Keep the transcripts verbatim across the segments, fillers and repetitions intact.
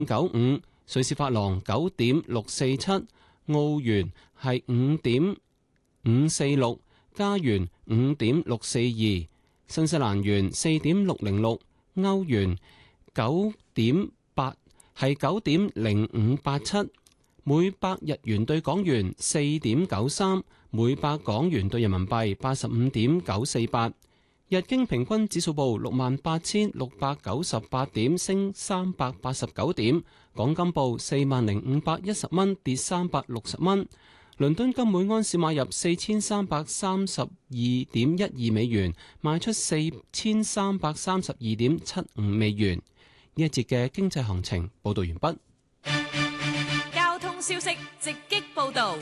九五，瑞士法郎九點六四七，澳元係五點五四六，加元五點六四二，新西蘭元四點六零六，歐元九點八係九點零五八七，每百日元對港元四點九三，每百港元對人民幣八十五點九四八。日經平均指數報六萬八千六百九十八點，升三百八十九點。港金報四萬零五百一十蚊，跌三百六十蚊。倫敦金每安士買入四千三百三十二點一二美元，賣出四千三百三十二點七五美元。呢一節嘅經濟行情報道完畢。 交通消息直擊報道。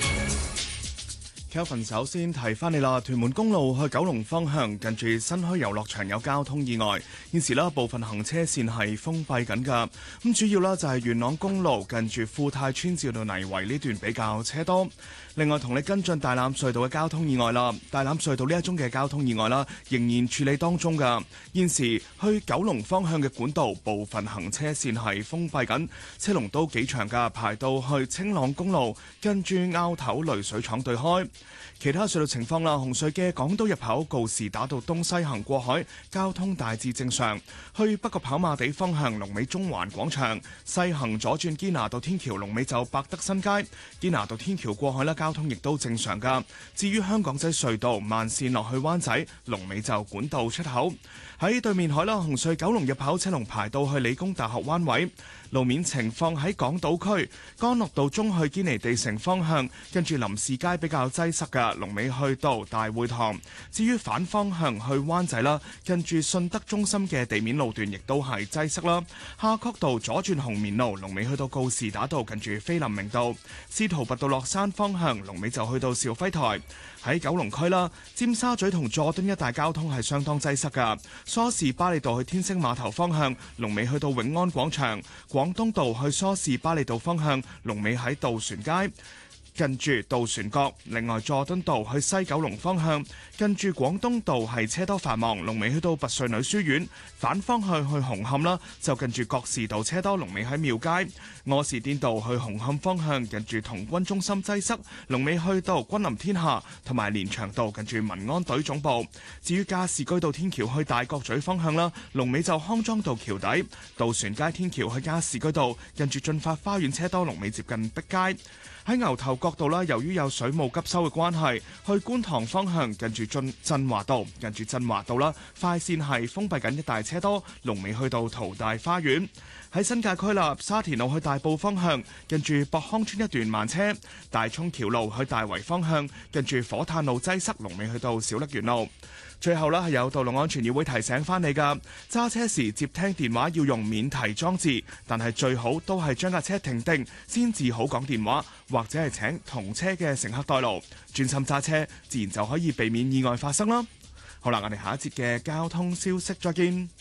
Kelvin 首先提翻你啦，屯門公路去九龍方向近住新墟遊樂場有交通意外，現時啦部分行車線係封閉緊㗎。咁主要啦就係元朗公路近住富泰村至到泥圍呢段比較車多。另外同你跟進大欖隧道嘅交通意外啦，大欖隧道呢一宗嘅交通意外啦，仍然處理當中㗎。現時去九龍方向嘅管道部分行車線係封閉緊，車龍都幾長㗎，排到去青朗公路跟住凹頭濾水廠對開。其他隧道情況啦，紅隧嘅港島入口告士打道東西行過海，交通大致正常。去北角跑馬地方向龍尾中環廣場，西行左轉堅拿道天橋龍尾就百德新街，堅拿道天橋過海啦，交通亦都正常噶。至於香港仔隧道慢線落去灣仔，龍尾就管道出口。喺對面海啦，紅隧九龍入口車龍排到去理工大學灣位。路面情況喺港島區干諾道中去堅尼地城方向，跟住林士街比較擠塞嘅，龍尾去到大會堂。至於反方向去灣仔啦，跟住信德中心嘅地面路段亦都係擠塞啦。夏慤道左轉紅棉路，龍尾去到告士打道，近住菲林明道。司徒拔道落山方向，龍尾就去到肇輝台。喺九龍區啦，尖沙咀同佐敦一帶交通係相當擠塞㗎。梳士巴利道去天星碼頭方向，龍尾去到永安廣場；廣東道去梳士巴利道方向，龍尾喺渡船街。近住渡船角。另外佐敦道去西九龍方向，近住廣東道係車多繁忙，龍尾去到拔萃女書院。反方向去紅磡啦，就近住覺士道車多，龍尾喺廟街。柯士甸道去紅磡方向，近住童軍中心擠塞，龍尾去到君臨天下，同埋連翔道近住民安隊總部。至於加士居道天橋去大角咀方向啦，龍尾就康莊道橋底。渡船街天橋去加士居道，近住進發花園車多，龍尾接近碧街。喺牛頭角道啦，由於有水務急修嘅關係，去觀塘方向近住進振華道，近住振華道啦，快線係封閉緊，一大車多，龍尾去到淘大花園。喺新界區啦，沙田路去大埔方向，近住博康村一段慢車；大涌橋路去大圍方向，近住火炭路擠塞，龍尾去到小瀝源路。最後啦，係有道路安全議會提醒翻你噶，揸車時接聽電話要用免提裝置，但係最好都係將架車停定先至好講電話，或者係請同車嘅乘客代勞，專心揸車，自然就可以避免意外發生啦。好啦，我哋下一節嘅交通消息再見。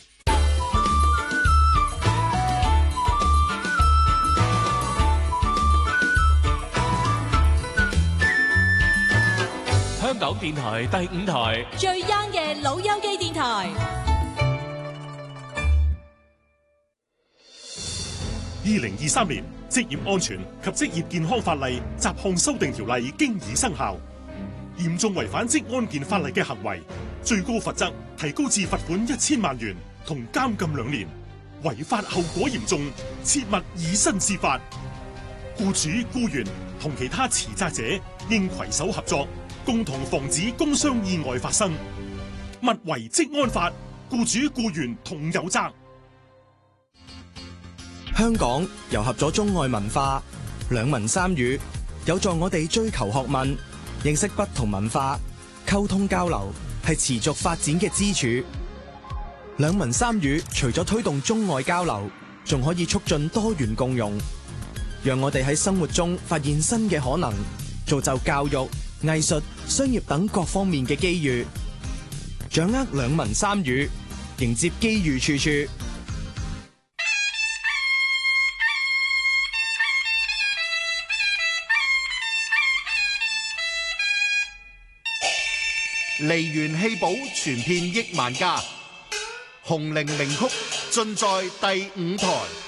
香港電台第五台最 young 嘅老友記電台。 二零二三年職業安全及職業健康法例雜項修訂條例經已生效，嚴重違反職安健法例嘅行為，最高罰則提高至罰款一千萬元同監禁兩年，違法後果嚴重，切勿以身試法。僱主、僱員同其他持責者應攜手合作，共同防止工傷意外發生。勿違職安法，僱主僱員同有責。 香港糅合咗中外文化，兩文三語有助我哋追求學問，認識不同文化，溝通交流係持續發展嘅支柱。兩文三語除咗推動中外交流，仲可以促進多元共融，讓我哋喺生活中發現新嘅可能，造就教育、藝術、商業等各方面嘅機遇，掌握兩文三語，迎接機遇處處。 梨園戲寶傳遍億萬家，紅伶名曲盡在第五台。